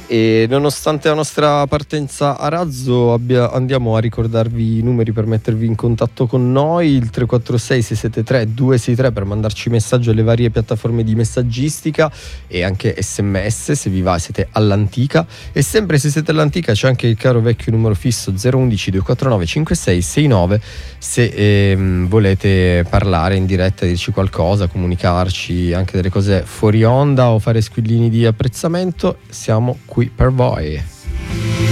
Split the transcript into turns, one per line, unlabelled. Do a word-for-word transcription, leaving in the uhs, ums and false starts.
E nonostante la nostra partenza a razzo abbia, andiamo a ricordarvi i numeri per mettervi in contatto con noi: il tre quattro sei sei sette tre due sei tre per mandarci messaggio alle varie piattaforme di messaggistica e anche sms se vi va, siete all'antica. E sempre se siete all'antica c'è anche il caro vecchio numero fisso zero uno uno due quattro nove cinque sei sei nove se ehm, volete parlare in diretta, dirci qualcosa, comunicarci anche delle cose fuori onda o fare squillini di apprezzamento. Siamo qui per voi.